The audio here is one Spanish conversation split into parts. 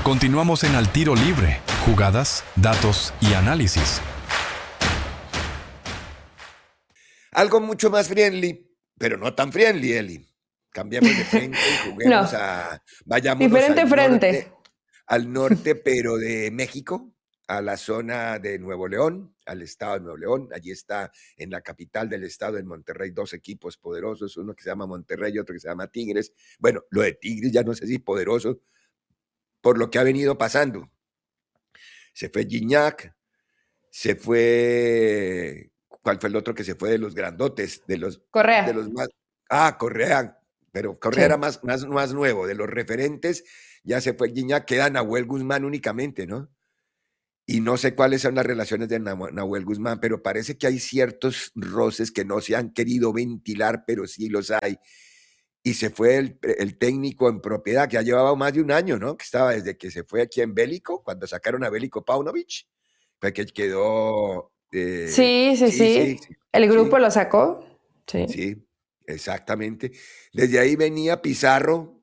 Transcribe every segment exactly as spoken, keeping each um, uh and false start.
Continuamos en Al Tiro Libre, jugadas, datos y análisis. Algo mucho más friendly, pero no tan friendly, Eli. Cambiemos de frente y juguemos No. a... Vayámonos Diferente al frente. norte, al norte, pero de México, a la zona de Nuevo León, al estado de Nuevo León. Allí está, en la capital del estado, en Monterrey, dos equipos poderosos, uno que se llama Monterrey y otro que se llama Tigres. Bueno, lo de Tigres ya no sé si poderoso, por lo que ha venido pasando. Se fue Gignac, se fue... ¿Cuál fue el otro que se fue de los grandotes? De los, Correa. de los más... Ah, Correa, pero Correa sí. era más, más, más nuevo. De los referentes, ya se fue Gignac, queda Nahuel Guzmán únicamente, ¿no? Y no sé cuáles son las relaciones de Nahuel Guzmán, pero parece que hay ciertos roces que no se han querido ventilar, pero sí los hay. Y se fue el, el técnico en propiedad, que ya llevaba más de un año, ¿no? Que estaba desde que se fue aquí en Bélico, cuando sacaron a Bélico Paunovic, pues que quedó... Eh, sí, sí, sí, sí, sí. El grupo sí. lo sacó. Sí. Sí, exactamente. Desde ahí venía Pizarro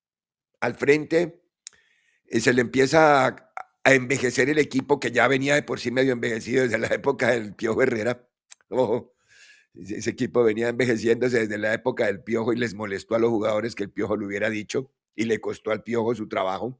al frente, y se le empieza a, a envejecer el equipo que ya venía de por sí medio envejecido desde la época del Piojo Herrera. Ojo, ese equipo venía envejeciéndose desde la época del Piojo y les molestó a los jugadores que el Piojo lo hubiera dicho y le costó al Piojo su trabajo.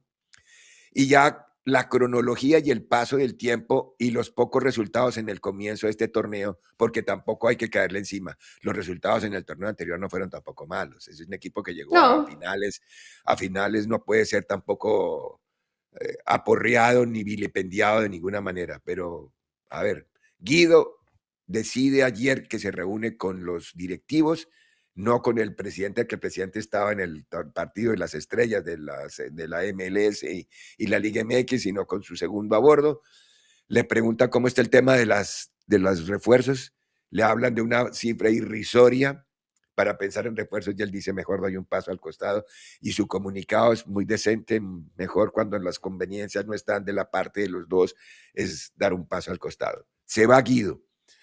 Y ya la cronología y el paso del tiempo y los pocos resultados en el comienzo de este torneo, porque tampoco hay que caerle encima. Los resultados en el torneo anterior no fueron tampoco malos. Es un equipo que llegó no. a finales. A finales no puede ser tampoco eh, aporreado ni vilipendiado de ninguna manera. Pero, a ver, Guido decide ayer que se reúne con los directivos, no con el presidente, que el presidente estaba en el partido de las estrellas de, las, de la M L S y, y la Liga M X, sino con su segundo a bordo. Le pregunta cómo está el tema de, las, de los refuerzos. Le hablan de una cifra irrisoria para pensar en refuerzos y él dice, mejor doy un paso al costado. Y su comunicado es muy decente, mejor cuando las conveniencias no están de la parte de los dos, es dar un paso al costado. Se va Guido.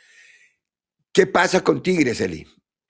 ¿Qué pasa con Tigres, Eli?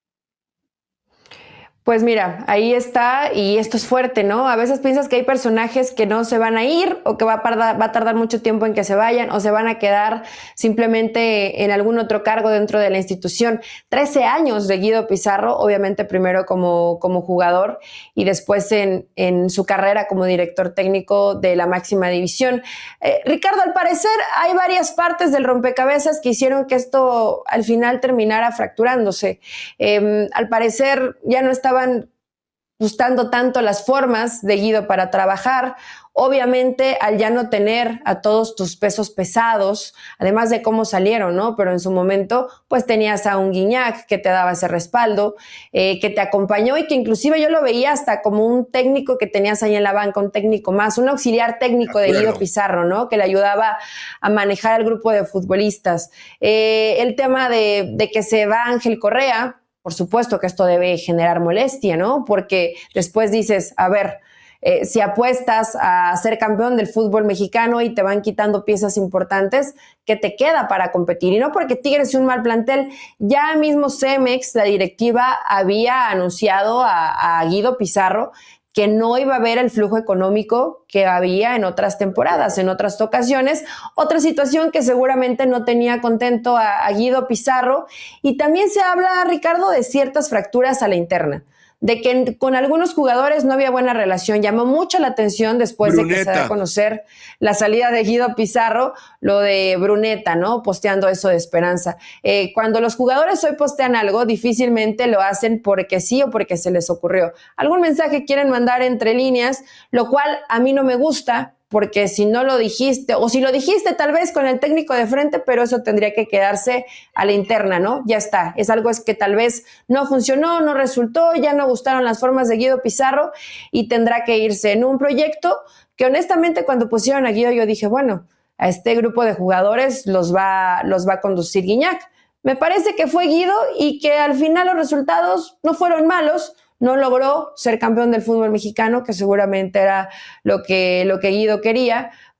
Pues mira, ahí está, y esto es fuerte, ¿no? A veces piensas que hay personajes que no se van a ir o que va a, tardar, va a tardar mucho tiempo en que se vayan o se van a quedar simplemente en algún otro cargo dentro de la institución. trece años de Guido Pizarro, obviamente primero como, como jugador y después en, en su carrera como director técnico de la máxima división. Eh, Ricardo, al parecer hay varias partes del rompecabezas que hicieron que esto al final terminara fracturándose. Eh, al parecer ya no está estaban gustando tanto las formas de Guido para trabajar. Obviamente, al ya no tener a todos tus pesos pesados, además de cómo salieron, ¿no? Pero en su momento, pues tenías a un Gignac que te daba ese respaldo, eh, que te acompañó y que inclusive yo lo veía hasta como un técnico que tenías ahí en la banca, un técnico más, un auxiliar técnico de, de Guido Pizarro, ¿no? Que le ayudaba a manejar al grupo de futbolistas. Eh, el tema de, de que se va Ángel Correa, por supuesto que esto debe generar molestia, ¿no? Porque después dices, a ver, eh, si apuestas a ser campeón del fútbol mexicano y te van quitando piezas importantes, ¿qué te queda para competir? Y no porque Tigres es un mal plantel. Ya mismo Cemex, la directiva, había anunciado a, a Guido Pizarro que no iba a haber el flujo económico que había en otras temporadas, en otras ocasiones. Otra situación que seguramente no tenía contento a, a Guido Pizarro. Y también se habla, Ricardo, de ciertas fracturas a la interna, de que con algunos jugadores no había buena relación. Llamó mucho la atención después Bruneta. de que se da a conocer la salida de Guido Pizarro, lo de Bruneta, ¿no? Posteando eso de Esperanza. Eh, cuando los jugadores hoy postean algo, difícilmente lo hacen porque sí o porque se les ocurrió. Algún mensaje quieren mandar entre líneas, lo cual a mí no me gusta, porque si no lo dijiste, o si lo dijiste tal vez con el técnico de frente, pero eso tendría que quedarse a la interna, ¿no? Ya está, es algo es que tal vez no funcionó, no resultó, ya no gustaron las formas de Guido Pizarro y tendrá que irse en un proyecto que honestamente cuando pusieron a Guido yo dije, bueno, a este grupo de jugadores los va, los va a conducir Gignac. Me parece que fue Guido y que al final los resultados no fueron malos. No logró ser campeón del fútbol mexicano, que seguramente era lo que, lo que Guido quería,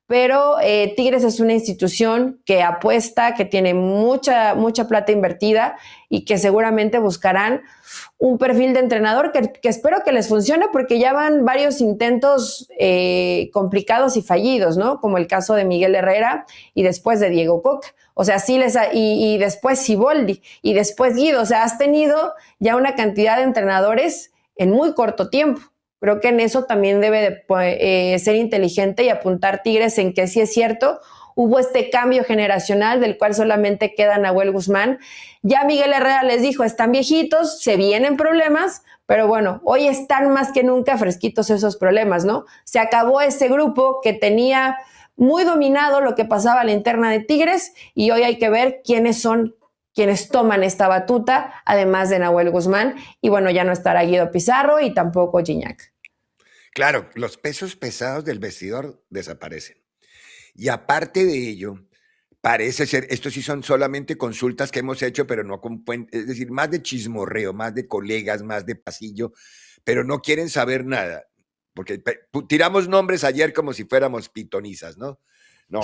pero eh, Tigres es una institución que apuesta, que tiene mucha, mucha plata invertida y que seguramente buscarán un perfil de entrenador que, que espero que les funcione, porque ya van varios intentos eh, complicados y fallidos, ¿no? Como el caso de Miguel Herrera y después de Diego Coca. O sea, sí les ha, y, y después Siboldi y después Guido. O sea, has tenido ya una cantidad de entrenadores en muy corto tiempo. Creo que en eso también debe de eh, ser inteligente y apuntar Tigres en que sí es cierto, hubo este cambio generacional del cual solamente queda Nahuel Guzmán. Ya Miguel Herrera les dijo, están viejitos, se vienen problemas, pero bueno, hoy están más que nunca fresquitos esos problemas, ¿no? Se acabó ese grupo que tenía muy dominado lo que pasaba a la interna de Tigres y hoy hay que ver quiénes son quienes toman esta batuta, además de Nahuel Guzmán, y bueno, ya no estará Guido Pizarro y tampoco Gignac. Claro, los pesos pesados del vestidor desaparecen. Y aparte de ello, parece ser, estos sí son solamente consultas que hemos hecho, pero no con, es decir, más de chismorreo, más de colegas, más de pasillo, pero no quieren saber nada. Porque tiramos nombres ayer como si fuéramos pitonizas, ¿no? No.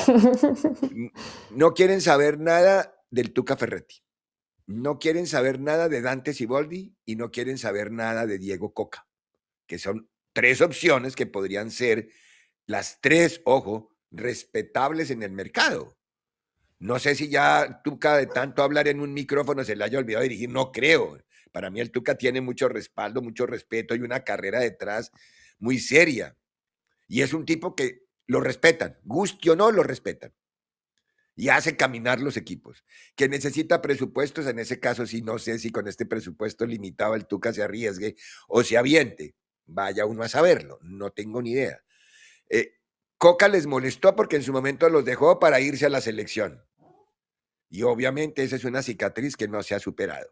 No quieren saber nada del Tuca Ferretti. No quieren saber nada de Dante Siboldi y no quieren saber nada de Diego Coca, que son tres opciones que podrían ser las tres, ojo, respetables en el mercado. No sé si ya Tuca de tanto hablar en un micrófono se le haya olvidado dirigir, no creo. Para mí el Tuca tiene mucho respaldo, mucho respeto y una carrera detrás muy seria. Y es un tipo que lo respetan, guste o no, lo respetan. Y hace caminar los equipos. Que necesita presupuestos, en ese caso sí, no sé si con este presupuesto limitado el Tuca se arriesgue o se aviente. Vaya uno a saberlo, no tengo ni idea. Eh, Coca les molestó porque en su momento los dejó para irse a la selección. Y obviamente esa es una cicatriz que no se ha superado.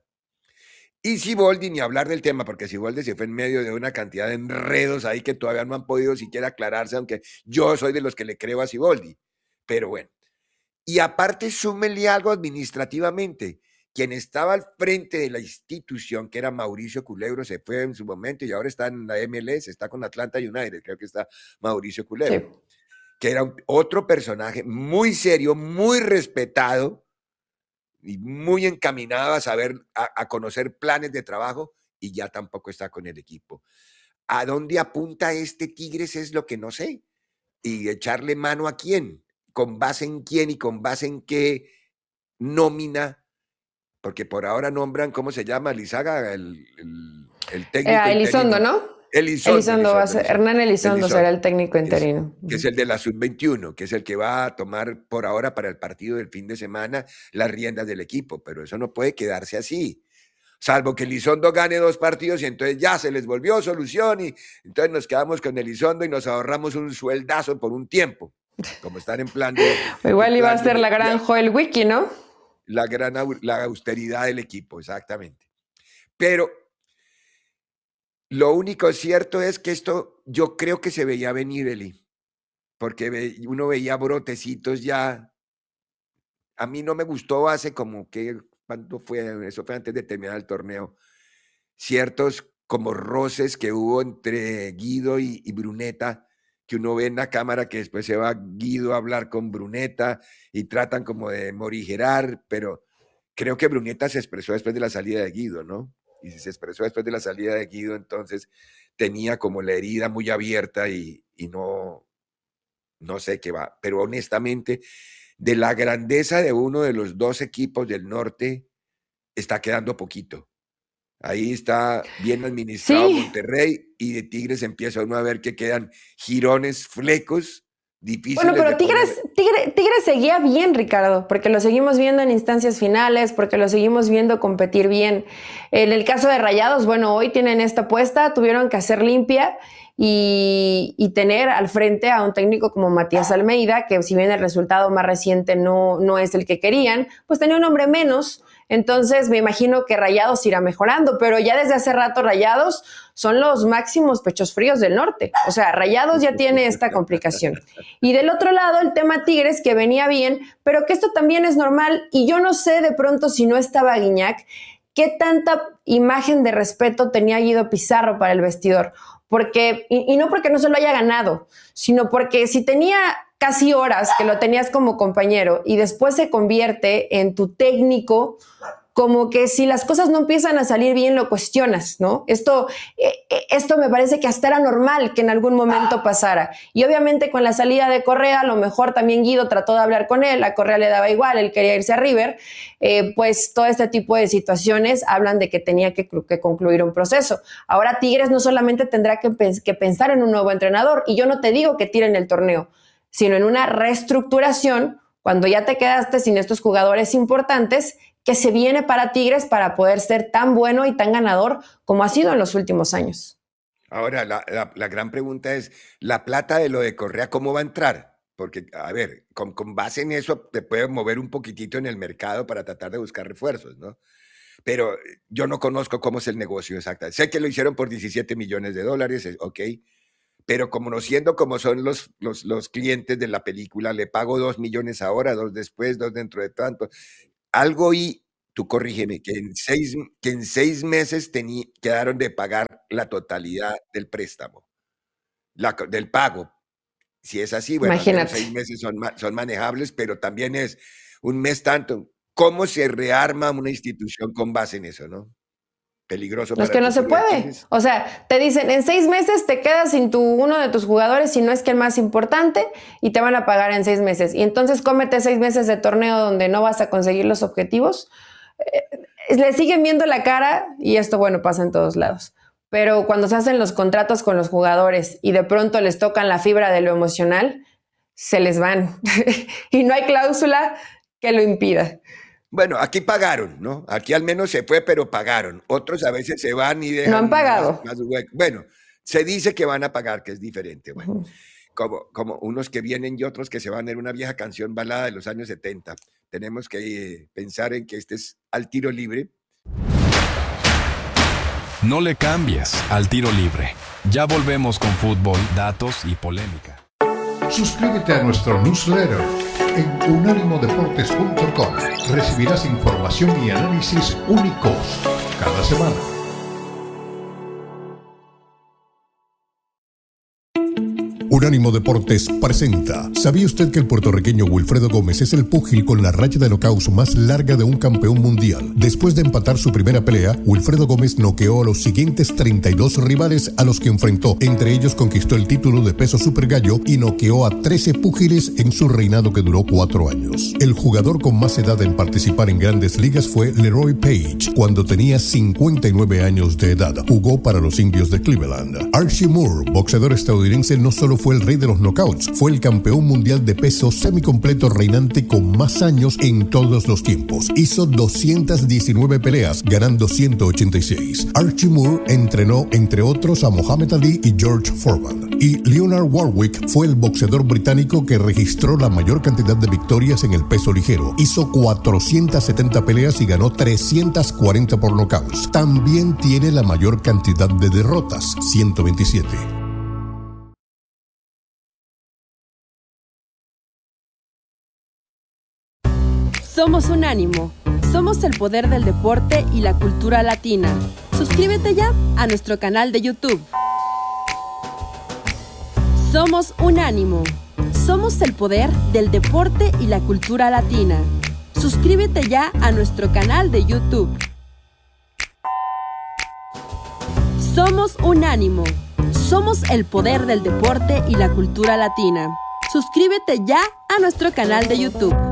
Y Siboldi, ni hablar del tema, porque Siboldi se fue en medio de una cantidad de enredos ahí que todavía no han podido siquiera aclararse, aunque yo soy de los que le creo a Siboldi. Pero bueno. Y aparte, súmenle algo administrativamente. Quien estaba al frente de la institución, que era Mauricio Culebro, se fue en su momento y ahora está en la M L S, está con Atlanta United, creo que está Mauricio Culebro, sí. Que era un, otro personaje muy serio, muy respetado y muy encaminado a saber, a, a conocer planes de trabajo, y ya tampoco está con el equipo. ¿A dónde apunta este Tigres? Es lo que no sé. Y echarle mano a quién, con base en quién y con base en qué nómina, porque por ahora nombran, ¿cómo se llama? Lizaga, el, el, el técnico. Eh, Elizondo, ¿no? Elizondo, Elizondo, va a ser, Elizondo, Hernán Elizondo, Elizondo será el técnico interino. Es, que es el de la sub veintiuno, que es el que va a tomar por ahora para el partido del fin de semana las riendas del equipo, pero eso no puede quedarse así. Salvo que Elizondo gane dos partidos y entonces ya se les volvió solución y entonces nos quedamos con Elizondo y nos ahorramos un sueldazo por un tiempo, como estar en plan de... Igual plan iba a ser de, la gran Joel Wiki, ¿no? La gran la austeridad del equipo, exactamente. Pero lo único cierto es que esto yo creo que se veía venir, Eli, porque ve, uno veía brotecitos ya. A mí no me gustó hace como que, ¿cuánto fue? Eso fue antes de terminar el torneo. Ciertos como roces que hubo entre Guido y, y Bruneta, que uno ve en la cámara que después se va Guido a hablar con Bruneta y tratan como de morigerar, pero creo que Bruneta se expresó después de la salida de Guido, ¿no? Y si se expresó después de la salida de Guido, entonces tenía como la herida muy abierta y, y no, no sé qué va. Pero honestamente, de la grandeza de uno de los dos equipos del norte, está quedando poquito. Ahí está bien administrado, sí. Monterrey, y de Tigres empieza uno a ver que quedan jirones, flecos, difíciles. Bueno, pero de Tigres, Tigre, Tigres seguía bien, Ricardo, porque lo seguimos viendo en instancias finales, porque lo seguimos viendo competir bien. En el caso de Rayados, bueno, hoy tienen esta apuesta, tuvieron que hacer limpia y, y tener al frente a un técnico como Matías Almeida, que si bien el resultado más reciente no, no es el que querían, pues tenía un hombre menos. Entonces me imagino que Rayados irá mejorando, pero ya desde hace rato Rayados son los máximos pechos fríos del norte. O sea, Rayados ya tiene esta complicación. Y del otro lado, el tema Tigres, que venía bien, pero que esto también es normal. Y yo no sé de pronto si no estaba Gignac, qué tanta imagen de respeto tenía Guido Pizarro para el vestidor. Porque, y, y no porque no se lo haya ganado, sino porque si tenía casi horas que lo tenías como compañero y después se convierte en tu técnico, como que si las cosas no empiezan a salir bien, lo cuestionas, ¿no? Esto, eh, esto me parece que hasta era normal que en algún momento pasara. Y obviamente con la salida de Correa, a lo mejor también Guido trató de hablar con él, a Correa le daba igual, él quería irse a River, eh, pues todo este tipo de situaciones hablan de que tenía que, que concluir un proceso. Ahora Tigres no solamente tendrá que, pens- que pensar en un nuevo entrenador, y yo no te digo que tiren el torneo, sino en una reestructuración cuando ya te quedaste sin estos jugadores importantes que se viene para Tigres para poder ser tan bueno y tan ganador como ha sido en los últimos años. Ahora, la, la- la gran pregunta es, ¿la plata de lo de Correa cómo va a entrar? Porque, a ver, con, con base en eso te puedes mover un poquitito en el mercado para tratar de buscar refuerzos, ¿no? Pero eh, yo no conozco cómo es el negocio exacto. Sé que lo hicieron por diecisiete millones de dólares, es- ok, pero conociendo cómo son los, los, los clientes de la película, le pago dos millones ahora, dos después, dos dentro de tanto. Algo y, tú corrígeme, que en seis, que en seis meses tení- quedaron de pagar la totalidad del préstamo, la co- del pago. Si es así, bueno, al menos Imagínate. seis meses son, ma- son manejables, pero también es un mes tanto. ¿Cómo se rearma una institución con base en eso, no? Peligroso No es para que el no se futuro de puede. Tigres. O sea, te dicen, en seis meses te quedas sin tu, uno de tus jugadores, si no es que el más importante, y te van a pagar en seis meses. Y entonces cómete seis meses de torneo donde no vas a conseguir los objetivos. Eh, le siguen viendo la cara, y esto, bueno, pasa en todos lados. Pero cuando se hacen los contratos con los jugadores y de pronto les tocan la fibra de lo emocional, se les van. Y no hay cláusula que lo impida. Bueno, aquí pagaron, ¿no? Aquí al menos se fue, pero pagaron. Otros a veces se van y No han dejan más, pagado. más hueco. Bueno, se dice que van a pagar, que es diferente. Bueno, Ujú. como, como unos que vienen y otros que se van en una vieja canción balada de los años setenta. Tenemos que eh, pensar en que este es al tiro libre. No le cambies al tiro libre. Ya volvemos con fútbol, datos y polémica. Suscríbete a nuestro newsletter en unánimo deportes punto com. Recibirás información y análisis únicos cada semana. Unánimo Deportes presenta. ¿Sabía usted que el puertorriqueño Wilfredo Gómez es el púgil con la racha de knockouts más larga de un campeón mundial? Después de empatar su primera pelea, Wilfredo Gómez noqueó a los siguientes treinta y dos rivales a los que enfrentó. Entre ellos conquistó el título de peso super gallo y noqueó a trece púgiles en su reinado que duró cuatro años. El jugador con más edad en participar en grandes ligas fue Leroy Page, cuando tenía cincuenta y nueve años de edad. Jugó para los Indios de Cleveland. Archie Moore, boxeador estadounidense, no solo fue el rey de los knockouts, fue el campeón mundial de peso semicompleto reinante con más años en todos los tiempos. Hizo doscientas diecinueve peleas, ganando ciento ochenta y seis. Archie Moore entrenó, entre otros, a Muhammad Ali y George Foreman. Y Leonard Warwick fue el boxeador británico que registró la mayor cantidad de victorias en el peso ligero. Hizo cuatrocientas setenta peleas y ganó trescientas cuarenta por knockouts. También tiene la mayor cantidad de derrotas, ciento veintisiete. Somos Unánimo. Somos el poder del deporte y la cultura latina. Suscríbete ya a nuestro canal de YouTube. Somos Unánimo. Somos el poder del deporte y la cultura latina. Suscríbete ya a nuestro canal de YouTube. Somos Unánimo. Somos el poder del deporte y la cultura latina. Suscríbete ya a nuestro canal de YouTube.